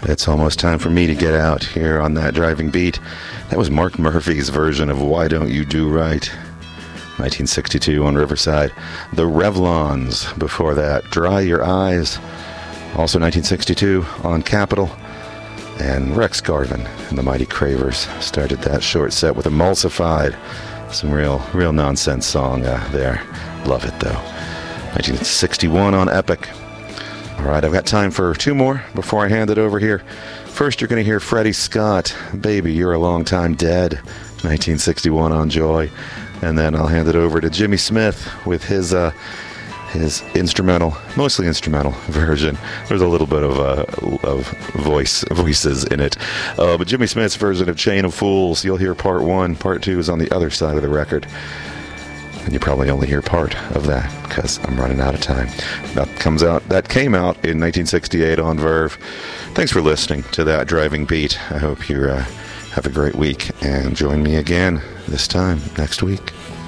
It's almost time for me to get out here on that driving beat. That was Mark Murphy's version of Why Don't You Do Right? 1962 on Riverside. The Revlons before that. Dry Your Eyes. Also 1962 on Capitol. And Rex Garvin and the Mighty Cravers started that short set with Emulsified. Some real nonsense song there. Love it though. 1961 on Epic. All right, I've got time for two more before I hand it over here. First, you're going to hear Freddie Scott, Baby, You're a Long Time Dead, 1961 on Joy. And then I'll hand it over to Jimmy Smith with his instrumental, mostly instrumental version. There's a little bit of voices in it. But Jimmy Smith's version of Chain of Fools, you'll hear part one. Part two is on the other side of the record. And you probably only hear part of that because I'm running out of time. That came out in 1968 on Verve. Thanks for listening to that driving beat. I hope you have a great week and join me again this time next week.